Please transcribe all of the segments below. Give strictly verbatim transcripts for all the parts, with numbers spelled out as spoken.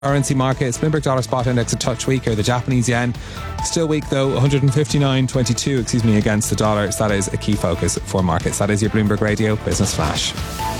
Currency markets, Bloomberg dollar spot index a touch weaker. The Japanese yen still weak though, one fifty-nine twenty-two, excuse me, against the dollar. So that is a key focus for markets. That is your Bloomberg Radio Business Flash.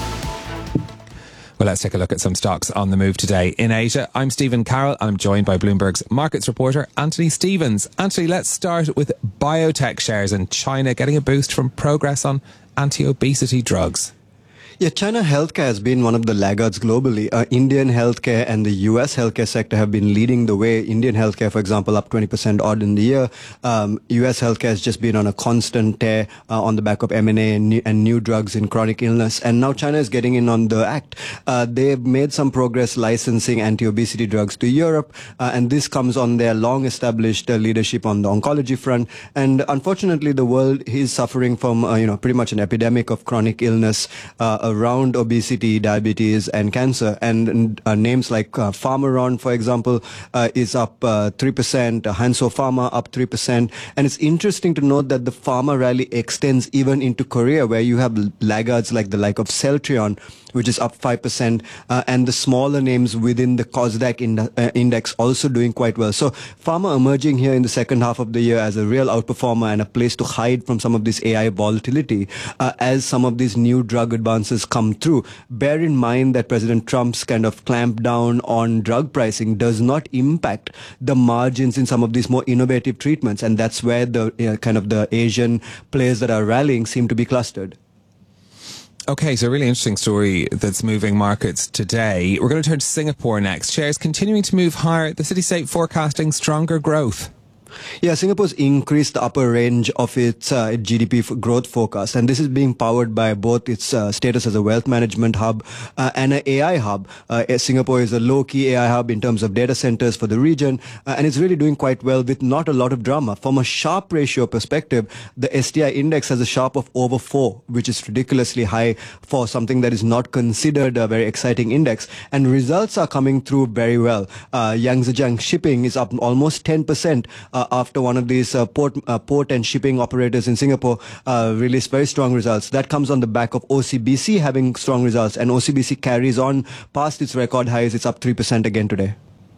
Well, let's take a look at some stocks on the move today in Asia. I'm Stephen Carroll and I'm joined by Bloomberg's markets reporter Anthony Stevens. Anthony, let's start with biotech shares in China getting a boost from progress on anti-obesity drugs. Yeah, China healthcare has been one of the laggards globally. Uh, Indian healthcare and the U S healthcare sector have been leading the way. Indian healthcare, for example, up twenty percent odd in the year. Um, U S healthcare has just been on a constant tear uh, on the back of M and A and new, and new drugs in chronic illness. And now China is getting in on the act. Uh, they've made some progress licensing anti-obesity drugs to Europe. Uh, and this comes on their long-established uh, leadership on the oncology front. And unfortunately, the world is suffering from, uh, you know, pretty much an epidemic of chronic illness uh, around obesity, diabetes, and cancer. And uh, names like uh, Pharmaron, for example, uh, is up uh, three percent, uh, Hansoh Pharma up three percent. And it's interesting to note that the pharma rally extends even into Korea, where you have laggards like the like of Celltrion, which is up five percent, uh, and the smaller names within the Kosdaq in, uh, index also doing quite well. So pharma emerging here in the second half of the year as a real outperformer and a place to hide from some of this A I volatility uh, as some of these new drug advances come through. Bear in mind that President Trump's kind of clamp down on drug pricing does not impact the margins in some of these more innovative treatments, and that's where the uh, kind of the Asian players that are rallying seem to be clustered. Okay, so a really interesting story that's moving markets today. We're going to turn to Singapore next. Shares continuing to move higher. The city-state forecasting stronger growth. Yeah, Singapore's increased the upper range of its uh, G D P f- growth forecast, and this is being powered by both its uh, status as a wealth management hub uh, and an A I hub. Uh, Singapore is a low-key A I hub in terms of data centers for the region, uh, and it's really doing quite well with not a lot of drama. From a Sharpe ratio perspective, the S T I index has a Sharpe of over four, which is ridiculously high for something that is not considered a very exciting index, and results are coming through very well. Uh, Yangzijiang Shipping is up almost ten percent. Uh, after one of these uh, port, uh, port and shipping operators in Singapore uh, released very strong results. That comes on the back of O C B C having strong results, and O C B C carries on past its record highs. It's up three percent again today.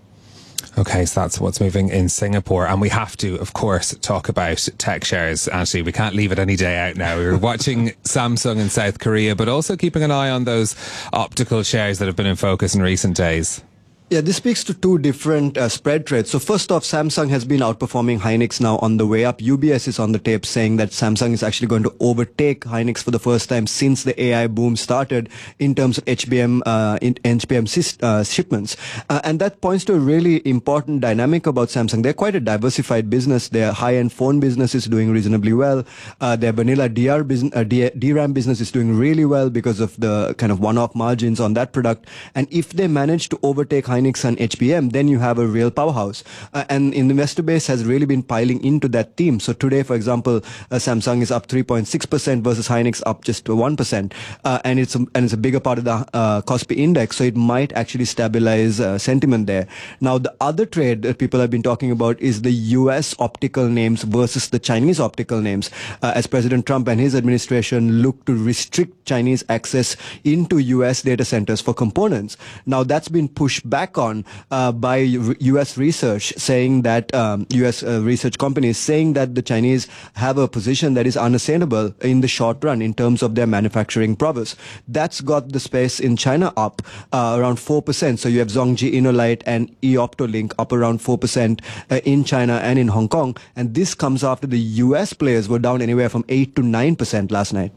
Okay, so that's what's moving in Singapore. And we have to, of course, talk about tech shares. Actually, we can't leave it any day out now. We were watching Samsung in South Korea, but also keeping an eye on those optical shares that have been in focus in recent days. Yeah, this speaks to two different uh, spread trades. So first off, Samsung has been outperforming Hynix now on the way up. U B S is on the tape saying that Samsung is actually going to overtake Hynix for the first time since the A I boom started in terms of H B M, uh, in H B M uh, shipments. Uh, and that points to a really important dynamic about Samsung. They're quite a diversified business. Their high-end phone business is doing reasonably well. Uh, their vanilla D R business, uh, D RAM business is doing really well because of the kind of one-off margins on that product. And if they manage to overtake Hynix and H B M, then you have a real powerhouse. Uh, and investor base has really been piling into that theme. So today, for example, uh, Samsung is up three point six percent versus Hynix up just one percent. Uh, and it's a, and it's a bigger part of the uh, Kospi index, so it might actually stabilize uh, sentiment there. Now, the other trade that people have been talking about is the U S optical names versus the Chinese optical names, uh, as President Trump and his administration look to restrict Chinese access into U S data centers for components. Now, that's been pushed back on uh, by U S research saying that um, U S uh, research companies saying that the Chinese have a position that is unassailable in the short run in terms of their manufacturing prowess. That's got the space in China up uh, around four percent. So you have Zhongji Innolight and eOptolink up around four percent uh, in China and in Hong Kong. And this comes after the U S players were down anywhere from eight to nine percent last night.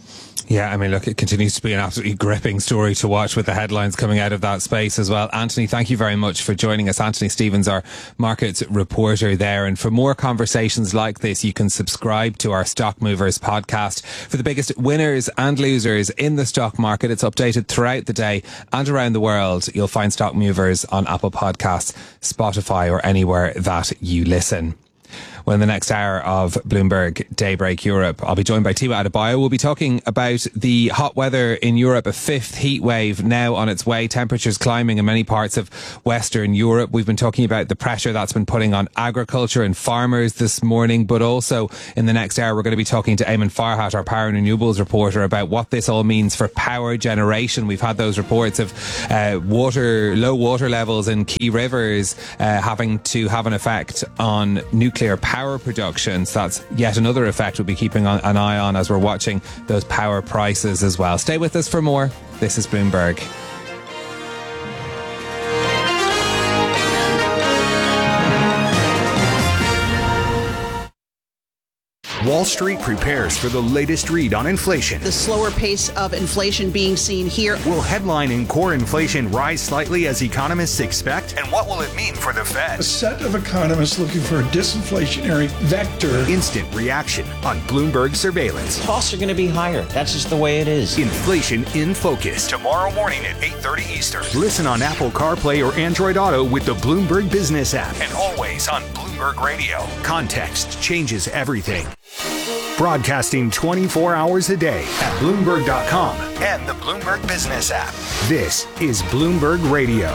Yeah, I mean, look, it continues to be an absolutely gripping story to watch with the headlines coming out of that space as well. Anthony, thank you very much for joining us. Anthony Stevens, our markets reporter there. And for more conversations like this, you can subscribe to our Stock Movers podcast. For the biggest winners and losers in the stock market, it's updated throughout the day and around the world. You'll find Stock Movers on Apple Podcasts, Spotify, or anywhere that you listen. Well, in the next hour of Bloomberg Daybreak Europe, I'll be joined by Tiwa Adebayo. We'll be talking about the hot weather in Europe, a fifth heat wave now on its way, temperatures climbing in many parts of Western Europe. We've been talking about the pressure that's been putting on agriculture and farmers this morning, but also in the next hour we're going to be talking to Eamon Farhat, our power and renewables reporter, about what this all means for power generation. We've had those reports of uh, water, low water levels in key rivers uh, having to have an effect on nuclear power production. So that's yet another effect we'll be keeping on, an eye on as we're watching those power prices as well. Stay with us for more. This is Bloomberg. Wall Street prepares for the latest read on inflation. The slower pace of inflation being seen here. Will headline and core inflation rise slightly as economists expect? And what will it mean for the Fed? A set of economists looking for a disinflationary vector. Instant reaction on Bloomberg surveillance. Costs are going to be higher. That's just the way it is. Inflation in Focus. Tomorrow morning at eight thirty Eastern. Listen on Apple CarPlay or Android Auto with the Bloomberg Business app. And always on Bloomberg Radio. Context changes everything. Broadcasting twenty-four hours a day at Bloomberg dot com and the Bloomberg Business app. This is Bloomberg Radio.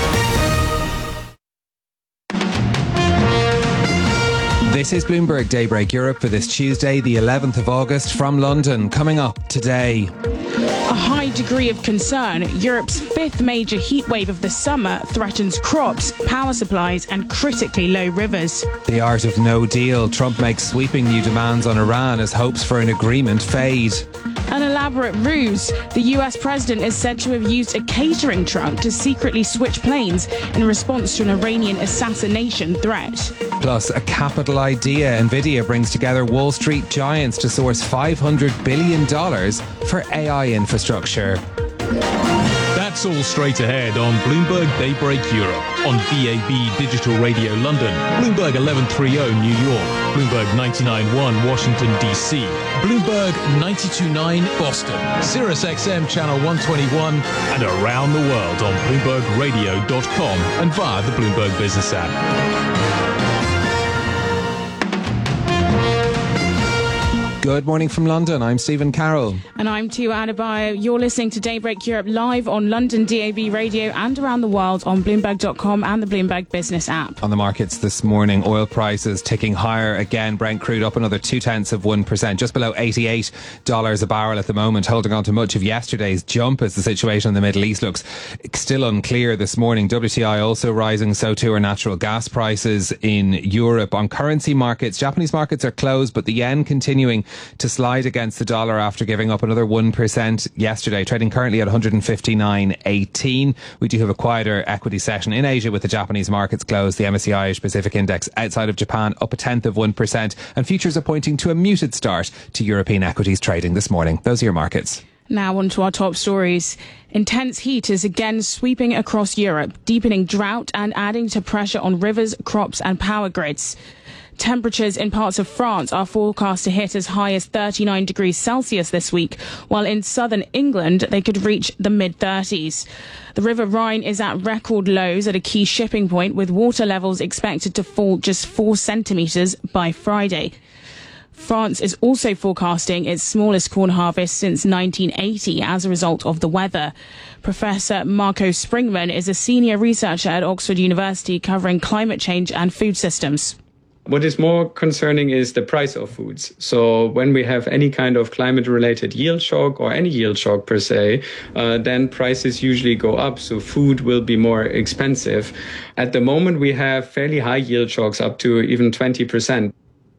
This is Bloomberg Daybreak Europe for this Tuesday, the eleventh of August, from London. Coming up today, a high degree of concern. Europe's fifth major heat wave of the summer threatens crops, power supplies and critically low rivers. The art of no deal. Trump makes sweeping new demands on Iran as hopes for an agreement fade. An elaborate ruse. The U S president is said to have used a catering truck to secretly switch planes in response to an Iranian assassination threat. Plus, a capital idea. Nvidia brings together Wall Street giants to source five hundred billion dollars for A I infrastructure. That's all straight ahead on Bloomberg Daybreak Europe, on D A B Digital Radio London, Bloomberg eleven thirty New York, Bloomberg ninety-nine point one Washington D C, Bloomberg ninety-two point nine Boston, Sirius X M Channel one twenty-one, and around the world on Bloomberg Radio dot com and via the Bloomberg Business app. Good morning from London. I'm Stephen Carroll. And I'm Tiwa Adebayo. You're listening to Daybreak Europe live on London D A B Radio and around the world on Bloomberg dot com and the Bloomberg Business app. On the markets this morning, oil prices ticking higher again. Brent crude up another two tenths of one percent, just below eighty-eight dollars a barrel at the moment, holding on to much of yesterday's jump as the situation in the Middle East looks still unclear this morning. W T I also rising, so too are natural gas prices in Europe. On currency markets, Japanese markets are closed, but the yen continuing to slide against the dollar after giving up another one percent yesterday, trading currently at one fifty-nine eighteen. We do have a quieter equity session in Asia with the Japanese markets closed. The M S C I Asia Pacific Index outside of Japan up a tenth of one percent, and futures are pointing to a muted start to European equities trading this morning. Those are your markets. Now on to our top stories. Intense heat is again sweeping across Europe, deepening drought and adding to pressure on rivers, crops and power grids. Temperatures in parts of France are forecast to hit as high as thirty-nine degrees Celsius this week, while in southern England they could reach the mid-thirties. The River Rhine is at record lows at a key shipping point, with water levels expected to fall just four centimetres by Friday. France is also forecasting its smallest corn harvest since nineteen eighty as a result of the weather. Professor Marco Springman is a senior researcher at Oxford University covering climate change and food systems. What is more concerning is the price of foods. So when we have any kind of climate-related yield shock or any yield shock per se, uh, then prices usually go up. So food will be more expensive. At the moment, we have fairly high yield shocks, up to even twenty percent.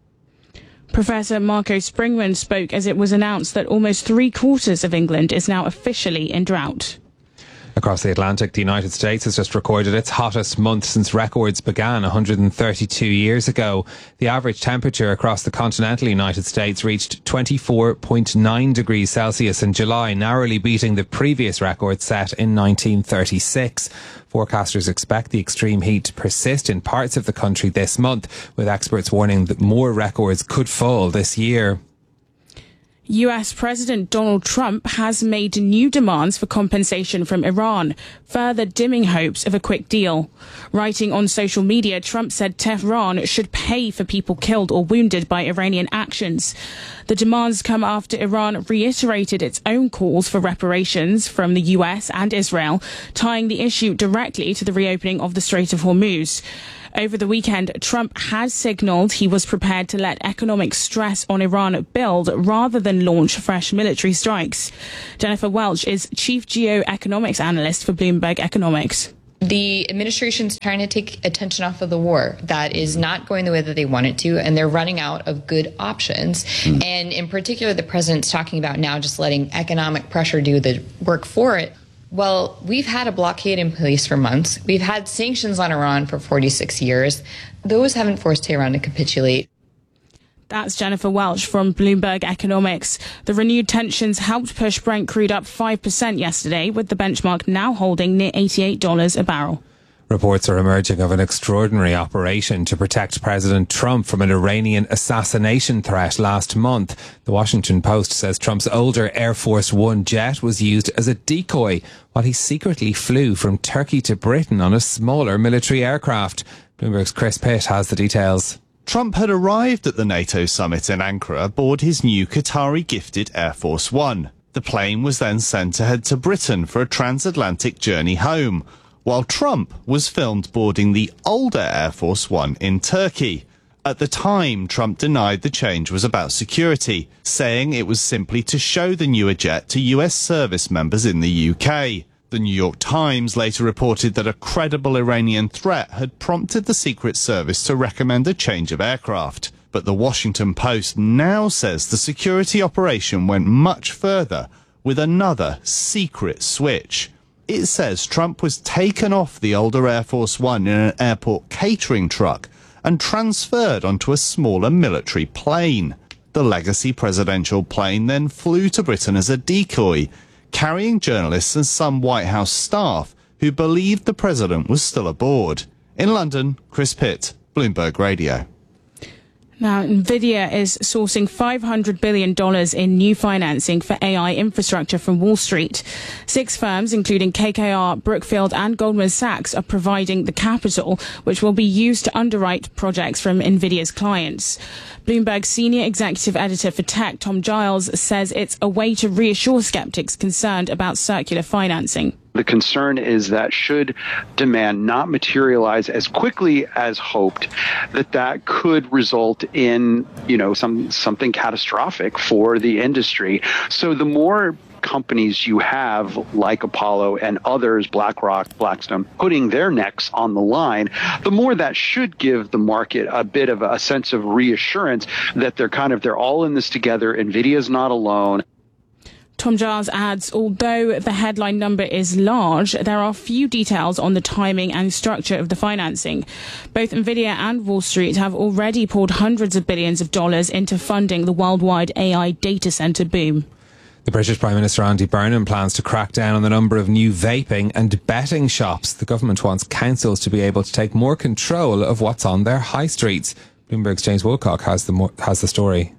Professor Marco Springman spoke as it was announced that almost three quarters of England is now officially in drought. Across the Atlantic, the United States has just recorded its hottest month since records began one hundred thirty-two years ago. The average temperature across the continental United States reached twenty-four point nine degrees Celsius in July, narrowly beating the previous record set in nineteen thirty-six. Forecasters expect the extreme heat to persist in parts of the country this month, with experts warning that more records could fall this year. U S President Donald Trump has made new demands for compensation from Iran, further dimming hopes of a quick deal. Writing on social media, Trump said Tehran should pay for people killed or wounded by Iranian actions. The demands come after Iran reiterated its own calls for reparations from the U S and Israel, tying the issue directly to the reopening of the Strait of Hormuz. Over the weekend, Trump has signalled he was prepared to let economic stress on Iran build rather than launch fresh military strikes. Jennifer Welch is Chief Geoeconomics Analyst for Bloomberg Economics. The administration's trying to take attention off of the war. That is not going the way that they want it to, and they're running out of good options. Mm. And in particular, the president's talking about now just letting economic pressure do the work for it. Well, we've had a blockade in place for months. We've had sanctions on Iran for forty-six years. Those haven't forced Tehran to capitulate. That's Jennifer Welch from Bloomberg Economics. The renewed tensions helped push Brent crude up five percent yesterday, with the benchmark now holding near eighty-eight dollars a barrel. Reports are emerging of an extraordinary operation to protect President Trump from an Iranian assassination threat last month. The Washington Post says Trump's older Air Force One jet was used as a decoy while he secretly flew from Turkey to Britain on a smaller military aircraft. Bloomberg's Chris Pitt has the details. Trump had arrived at the NATO summit in Ankara aboard his new Qatari-gifted Air Force One. The plane was then sent to head to Britain for a transatlantic journey home, while Trump was filmed boarding the older Air Force One in Turkey. At the time, Trump denied the change was about security, saying it was simply to show the newer jet to U S service members in the U K. The New York Times later reported that a credible Iranian threat had prompted the Secret Service to recommend a change of aircraft. But the Washington Post now says the security operation went much further with another secret switch. It says Trump was taken off the older Air Force One in an airport catering truck and transferred onto a smaller military plane. The legacy presidential plane then flew to Britain as a decoy, carrying journalists and some White House staff who believed the president was still aboard. In London, Chris Pitt, Bloomberg Radio. Now, NVIDIA is sourcing five hundred billion dollars in new financing for A I infrastructure from Wall Street. Six firms, including K K R, Brookfield and Goldman Sachs, are providing the capital, which will be used to underwrite projects from NVIDIA's clients. Bloomberg senior executive editor for tech, Tom Giles, says it's a way to reassure skeptics concerned about circular financing. The concern is that should demand not materialize as quickly as hoped, that that could result in, you know, some something catastrophic for the industry. So the more companies you have like Apollo and others, BlackRock, Blackstone, putting their necks on the line, the more that should give the market a bit of a sense of reassurance that they're kind of, they're all in this together. NVIDIA's not alone. Tom Giles adds, although the headline number is large, there are few details on the timing and structure of the financing. Both NVIDIA and Wall Street have already poured hundreds of billions of dollars into funding the worldwide A I data centre boom. The British Prime Minister Andy Burnham plans to crack down on the number of new vaping and betting shops. The government wants councils to be able to take more control of what's on their high streets. Bloomberg's James Woolcock has the, mo- has the story.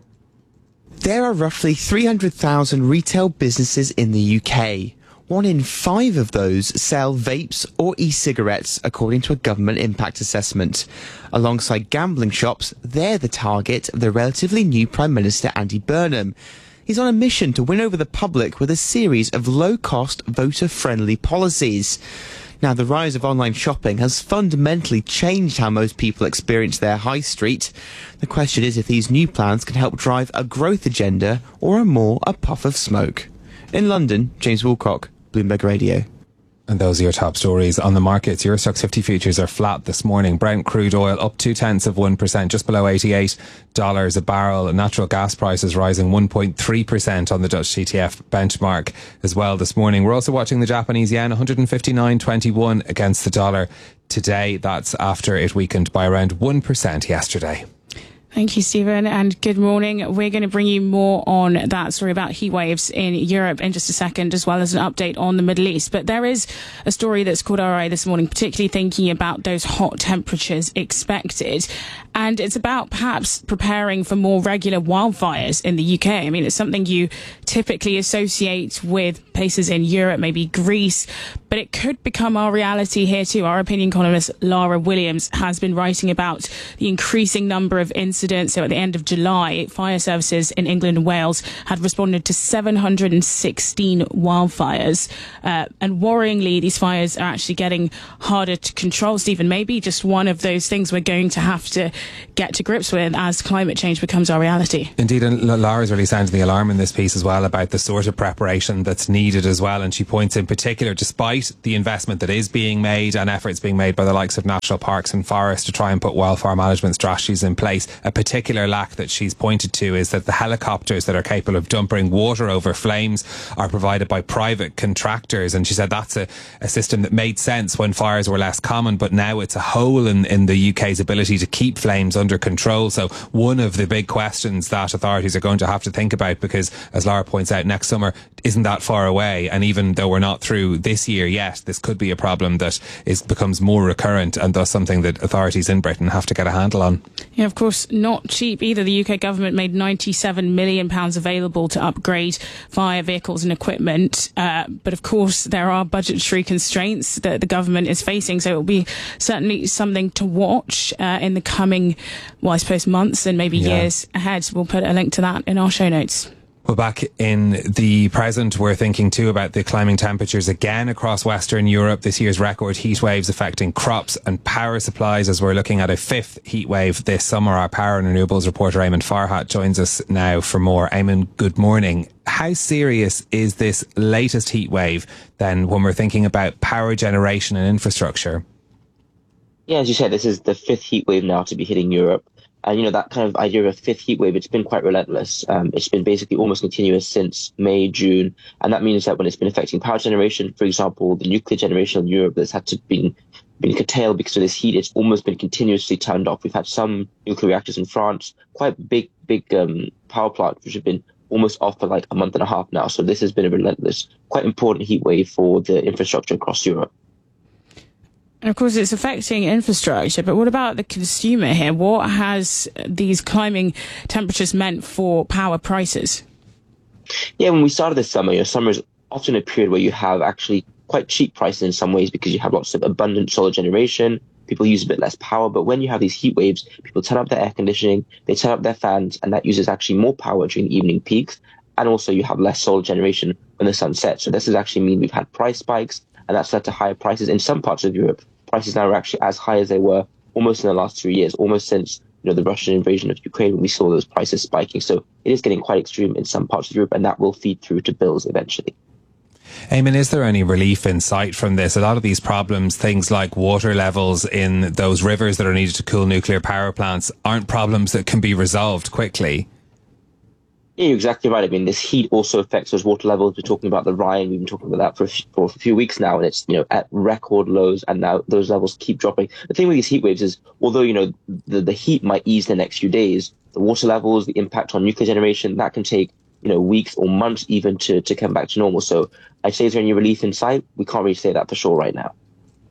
There are roughly three hundred thousand retail businesses in the U K. One in five of those sell vapes or e-cigarettes, according to a government impact assessment. Alongside gambling shops, they're the target of the relatively new Prime Minister Andy Burnham. He's on a mission to win over the public with a series of low-cost, voter-friendly policies. Now, the rise of online shopping has fundamentally changed how most people experience their high street. The question is if these new plans can help drive a growth agenda or a more a puff of smoke. In London, James Woolcock, Bloomberg Radio. And those are your top stories on the markets. Eurostoxx fifty futures are flat this morning. Brent crude oil up two tenths of one percent, just below eighty-eight dollars a barrel. Natural gas prices rising one point three percent on the Dutch T T F benchmark as well this morning. We're also watching the Japanese yen, one fifty-nine twenty-one against the dollar today. That's after it weakened by around one percent yesterday. Thank you, Stephen, and good morning. We're going to bring you more on that story about heat waves in Europe in just a second, as well as an update on the Middle East. But there is a story that's caught our eye this morning, particularly thinking about those hot temperatures expected. And it's about perhaps preparing for more regular wildfires in the U K. I mean, it's something you typically associate with places in Europe, maybe Greece, but it could become our reality here too. Our opinion columnist Lara Williams has been writing about the increasing number of incidents. So at the end of July, fire services in England and Wales had responded to seven hundred sixteen wildfires. Uh, and worryingly, these fires are actually getting harder to control, Stephen. Maybe just one of those things we're going to have to get to grips with as climate change becomes our reality. Indeed, and Lara's really sounding the alarm in this piece as well about the sort of preparation that's needed as well. And she points in particular, despite the investment that is being made and efforts being made by the likes of national parks and forests to try and put wildfire management strategies in place, a particular lack that she's pointed to is that the helicopters that are capable of dumping water over flames are provided by private contractors. And she said that's a, a system that made sense when fires were less common, but now it's a hole in, in the U K's ability to keep flames under control. So one of the big questions that authorities are going to have to think about, because as Lara points out, next summer isn't that far away, and even though we're not through this year yet, this could be a problem that is becomes more recurrent, and thus something that authorities in Britain have to get a handle on. Yeah, of course, not cheap either. The U K government made ninety-seven million pounds available to upgrade fire vehicles and equipment, uh, but of course there are budgetary constraints that the government is facing, so it will be certainly something to watch uh, in the coming, well, I suppose months and maybe yeah. years ahead. We'll put a link to that in our show notes. Well, back in the present, we're thinking too about the climbing temperatures again across Western Europe. This year's record heat waves affecting crops and power supplies as we're looking at a fifth heat wave this summer. Our power and renewables reporter Eamon Farhat joins us now for more. Eamon, good morning. How serious is this latest heat wave then when we're thinking about power generation and infrastructure? Yeah, as you said, this is the fifth heat wave now to be hitting Europe. And, you know, that kind of idea of a fifth heat wave, it's been quite relentless. Um, it's been basically almost continuous since May, June. And that means that when it's been affecting power generation, for example, the nuclear generation in Europe that's had to be been curtailed because of this heat, it's almost been continuously turned off. We've had some nuclear reactors in France, quite big, big um, power plants, which have been almost off for like a month and a half now. So this has been a relentless, quite important heat wave for the infrastructure across Europe. And of course, it's affecting infrastructure, but what about the consumer here? What has these climbing temperatures meant for power prices? Yeah, when we started this summer, you know, summer is often a period where you have actually quite cheap prices in some ways because you have lots of abundant solar generation. People use a bit less power, but when you have these heat waves, people turn up their air conditioning, they turn up their fans, and that uses actually more power during the evening peaks. And also you have less solar generation when the sun sets. So this has actually mean we've had price spikes, and that's led to higher prices in some parts of Europe. Prices now are actually as high as they were almost in the last three years, almost since you know the Russian invasion of Ukraine, when we saw those prices spiking. So it is getting quite extreme in some parts of Europe, and that will feed through to bills eventually. Eamon, is there any relief in sight from this? A lot of these problems, things like water levels in those rivers that are needed to cool nuclear power plants, aren't problems that can be resolved quickly. Yeah, you're exactly right. I mean, this heat also affects those water levels. We're talking about the Rhine. We've been talking about that for a, few, for a few weeks now, and it's, you know, at record lows, and now those levels keep dropping. The thing with these heat waves is, although, you know, the, the heat might ease the next few days, the water levels, the impact on nuclear generation, that can take, you know, weeks or months even to, to come back to normal. So I'd say, is there any relief in sight? We can't really say that for sure right now.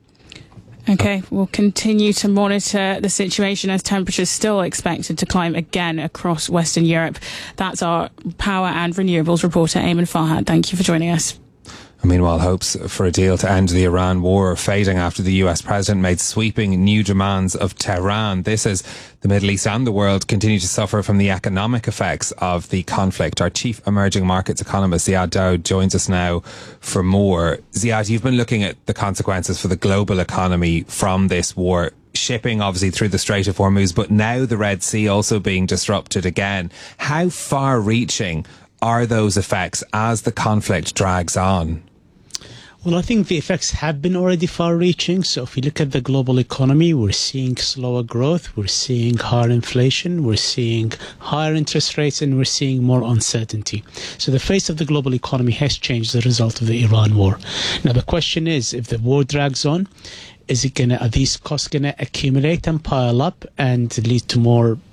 Okay, we'll continue to monitor the situation as temperatures still expected to climb again across Western Europe. That's our power and renewables reporter, Eamon Farhat. Thank you for joining us. Meanwhile, hopes for a deal to end the Iran war are fading after the U S president made sweeping new demands of Tehran. This as the Middle East and the world continue to suffer from the economic effects of the conflict. Our chief emerging markets economist, Ziad Daoud, joins us now for more. Ziad, you've been looking at the consequences for the global economy from this war. Shipping obviously through the Strait of Hormuz, but now the Red Sea also being disrupted again. How far-reaching are those effects as the conflict drags on? Well, I think the effects have been already far-reaching. So if we look at the global economy, we're seeing slower growth, we're seeing higher inflation, we're seeing higher interest rates, and we're seeing more uncertainty. So the face of the global economy has changed as a result of the Iran war. Now, the question is, if the war drags on, is it gonna, are these costs going to accumulate and pile up and lead to more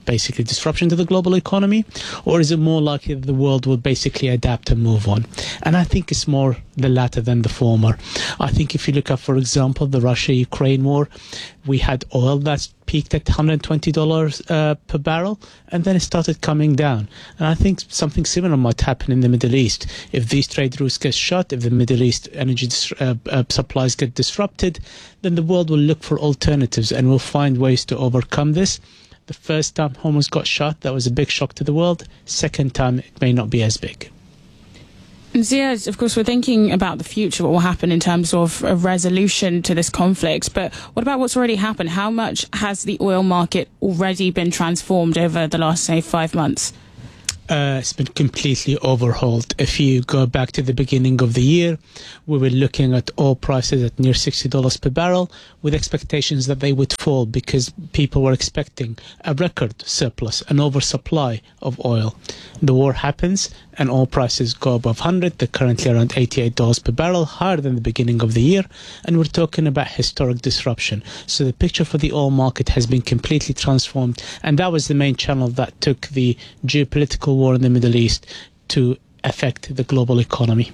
basically disruption to the global economy, or is it more likely that the world will basically adapt and move on? And I think it's more the latter than the former. I think if you look at, for example, the Russia-Ukraine war, we had oil that's peaked at one hundred twenty dollars uh, per barrel, and then it started coming down. And I think something similar might happen in the Middle East. If these trade routes get shut, if the Middle East energy uh, uh, supplies get disrupted, then the world will look for alternatives and will find ways to overcome this. The first time Hormuz got shut, that was a big shock to the world. Second time, it may not be as big. And Ziad, of course, we're thinking about the future, what will happen in terms of a resolution to this conflict. But what about what's already happened? How much has the oil market already been transformed over the last, say, five months? Uh, it's been completely overhauled. If you go back to the beginning of the year, we were looking at oil prices at near sixty dollars per barrel with expectations that they would fall because people were expecting a record surplus, an oversupply of oil. The war happens and oil prices go above one hundred. They're currently around eighty-eight dollars per barrel, higher than the beginning of the year. And we're talking about historic disruption. So the picture for the oil market has been completely transformed. And that was the main channel that took the geopolitical war in the Middle East to affect the global economy.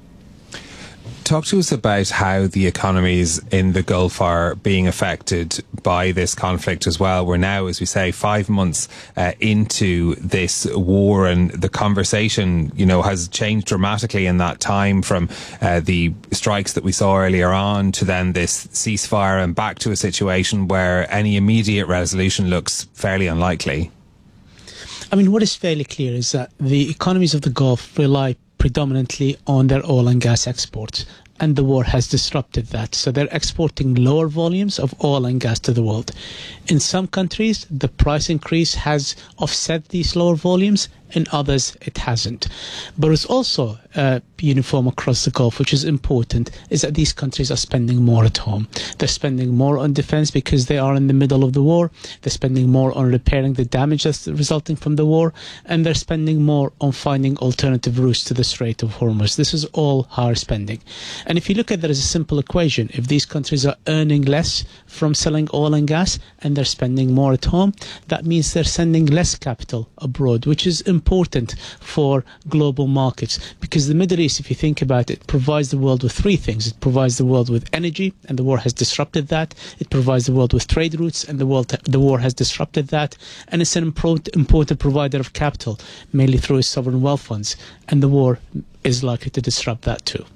Talk to us about how the economies in the Gulf are being affected by this conflict as well. We're now, as we say, five months uh, into this war, and the conversation, you know, has changed dramatically in that time, from uh, the strikes that we saw earlier on to then this ceasefire, and back to a situation where any immediate resolution looks fairly unlikely. I mean, what is fairly clear is that the economies of the Gulf rely predominantly on their oil and gas exports, and the war has disrupted that. So they're exporting lower volumes of oil and gas to the world. In some countries, the price increase has offset these lower volumes. In others, it hasn't. But it's also uh, uniform across the Gulf, which is important, is that these countries are spending more at home. They're spending more on defense because they are in the middle of the war. They're spending more on repairing the damage that's resulting from the war. And they're spending more on finding alternative routes to the Strait of Hormuz. This is all higher spending. And if you look at that as a simple equation, if these countries are earning less from selling oil and gas and they're spending more at home, that means they're sending less capital abroad, which is important. important for global markets, because the Middle East, if you think about it, provides the world with three things. It provides the world with energy, and the war has disrupted that. It provides the world with trade routes, and the world the war has disrupted that. And it's an important provider of capital, mainly through its sovereign wealth funds, and the war is likely to disrupt that too.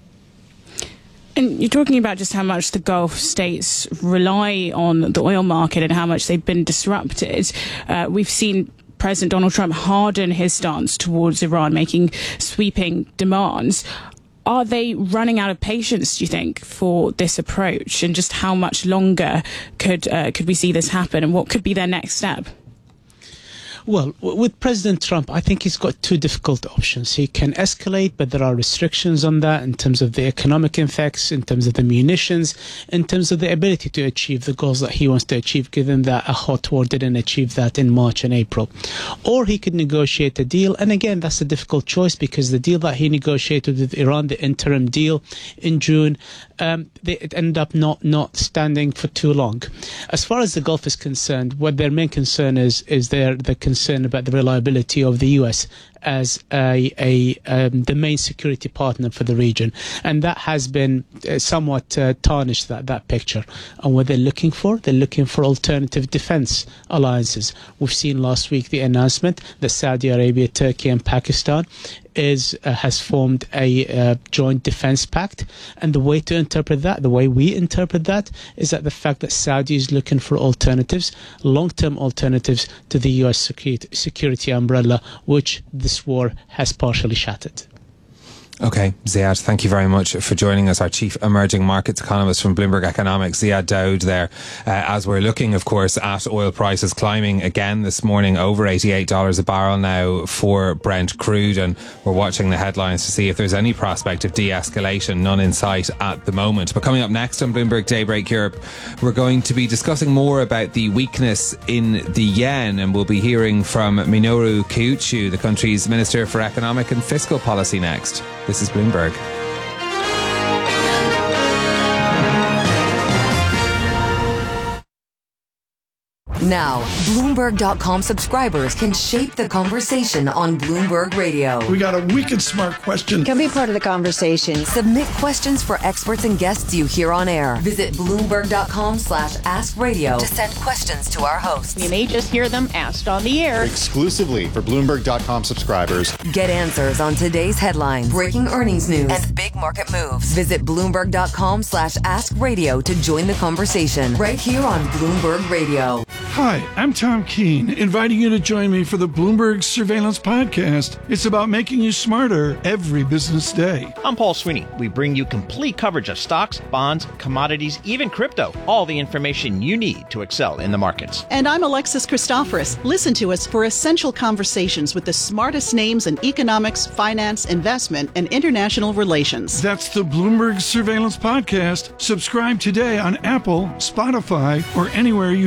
And you're talking about just how much the Gulf states rely on the oil market and how much they've been disrupted. Uh, we've seen President Donald Trump harden his stance towards Iran, making sweeping demands. Are they running out of patience, do you think, for this approach? And just how much longer could uh, could we see this happen? And what could be their next step? Well, with President Trump, I think he's got two difficult options. He can escalate, but there are restrictions on that in terms of the economic effects, in terms of the munitions, in terms of the ability to achieve the goals that he wants to achieve, given that a hot war didn't achieve that in March and April. Or he could negotiate a deal. And again, that's a difficult choice, because the deal that he negotiated with Iran, the interim deal in June, um, they, it ended up not, not standing for too long. As far as the Gulf is concerned, what their main concern is, is their the concern concern about the reliability of the U S as a, a um, the main security partner for the region, and that has been uh, somewhat uh, tarnished, that that picture. And what they're looking for, they're looking for alternative defense alliances. We've seen last week the announcement that Saudi Arabia, Turkey, and Pakistan is uh, has formed a uh, joint defense pact, and the way to interpret that, the way we interpret that, is that the fact that Saudi is looking for alternatives, long-term alternatives to the U S security, security umbrella, which this war has partially shattered. Okay, Ziad, thank you very much for joining us, our Chief Emerging Markets Economist from Bloomberg Economics, Ziad Daoud there, uh, as we're looking, of course, at oil prices climbing again this morning, over eighty-eight dollars a barrel now for Brent crude, and we're watching the headlines to see if there's any prospect of de-escalation, none in sight at the moment. But coming up next on Bloomberg Daybreak Europe, we're going to be discussing more about the weakness in the yen, and we'll be hearing from Minoru Kiuchu, the country's Minister for Economic and Fiscal Policy, next. This is Bloomberg. Now, Bloomberg dot com subscribers can shape the conversation on Bloomberg Radio. We got a wicked smart question. Can be part of the conversation. Submit questions for experts and guests you hear on air. Visit Bloomberg dot com slash ask radio to send questions to our hosts. You may just hear them asked on the air. Exclusively for Bloomberg dot com subscribers. Get answers on today's headlines, breaking earnings news, and big market moves. Visit Bloomberg dot com slash ask radio to join the conversation right here on Bloomberg Radio. Hi, I'm Tom Keene, inviting you to join me for the Bloomberg Surveillance Podcast. It's about making you smarter every business day. I'm Paul Sweeney. We bring you complete coverage of stocks, bonds, commodities, even crypto. All the information you need to excel in the markets. And I'm Alexis Christoforous. Listen to us for essential conversations with the smartest names in economics, finance, investment, and international relations. That's the Bloomberg Surveillance Podcast. Subscribe today on Apple, Spotify, or anywhere you